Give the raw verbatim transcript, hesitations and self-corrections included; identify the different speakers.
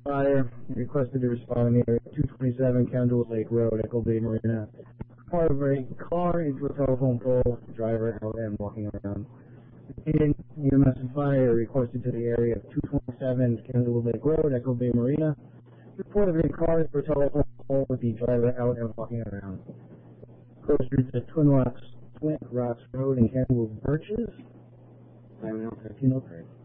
Speaker 1: Fire requested to respond in the area of two twenty-seven Kendall Lake Road, Echo Bay Marina. Part of a car into a telephone pole, driver out and walking around. And E M S and Fire requested to the area of two twenty-seven Kendall Lake Road, Echo Bay Marina. Report of a car into a telephone pole with the driver out and walking around. Closer to Twin Rocks, Twin Rocks Road in Kenwood Birches. I am now fifteen oh three.